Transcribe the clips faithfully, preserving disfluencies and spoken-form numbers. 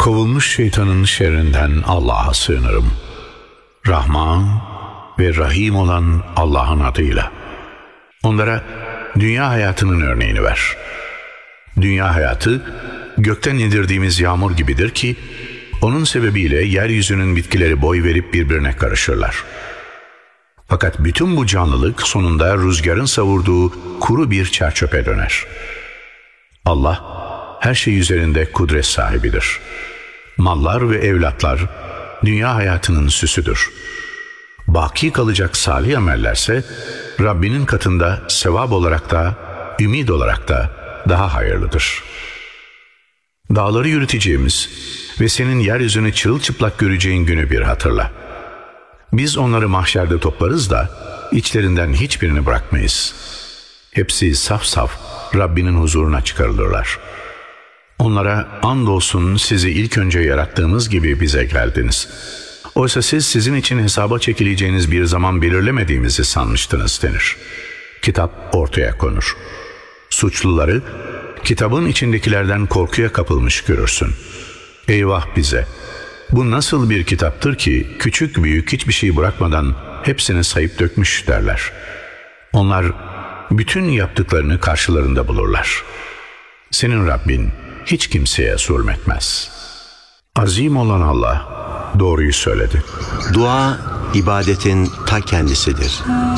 Kovulmuş şeytanın şerrinden Allah'a sığınırım. Rahman ve Rahim olan Allah'ın adıyla. Onlara dünya hayatının örneğini ver. Dünya hayatı gökten indirdiğimiz yağmur gibidir ki onun sebebiyle yeryüzünün bitkileri boy verip birbirine karışırlar. Fakat bütün bu canlılık sonunda rüzgarın savurduğu kuru bir çerçöpe döner. Allah her şey üzerinde kudret sahibidir. Mallar ve evlatlar dünya hayatının süsüdür. Baki kalacak salih amellerse Rabbinin katında sevap olarak da ümid olarak da daha hayırlıdır. Dağları yürüteceğimiz ve senin yeryüzünü çırılçıplak göreceğin günü bir hatırla. Biz onları mahşerde toplarız da içlerinden hiçbirini bırakmayız. Hepsi saf saf Rabbinin huzuruna çıkarılırlar. Onlara andolsun sizi ilk önce yarattığımız gibi bize geldiniz. Oysa siz sizin için hesaba çekileceğiniz bir zaman belirlemediğimizi sanmıştınız denir. Kitap ortaya konur. Suçluları kitabın içindekilerden korkuya kapılmış görürsün. Eyvah bize! Bu nasıl bir kitaptır ki küçük büyük hiçbir şey bırakmadan hepsini sayıp dökmüş derler. Onlar bütün yaptıklarını karşılarında bulurlar. Senin Rabbin hiç kimseye zulmetmez. Azim olan Allah doğruyu söyledi. Dua, ibadetin ta kendisidir.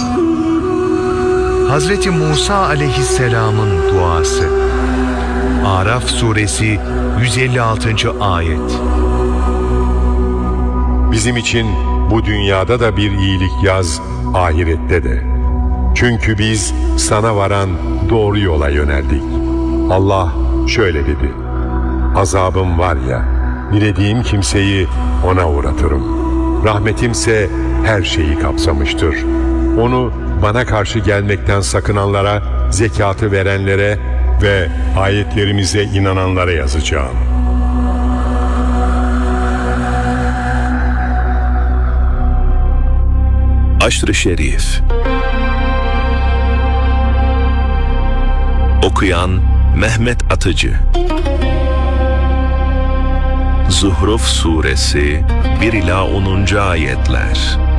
Hazreti Musa aleyhisselamın duası. Araf suresi yüz elli altıncı ayet. Bizim için bu dünyada da bir iyilik yaz, ahirette de. Çünkü biz sana varan doğru yola yöneldik. Allah şöyle dedi: azabım var ya, dilediğim kimseyi ona uğratırım. Rahmetimse her şeyi kapsamıştır. Onu bana karşı gelmekten sakınanlara, zekatı verenlere ve ayetlerimize inananlara yazacağım. Aşr-ı Şerif. Okuyan Mehmet Atıcı. Zuhruf Suresi bir ila onuncu ayetler.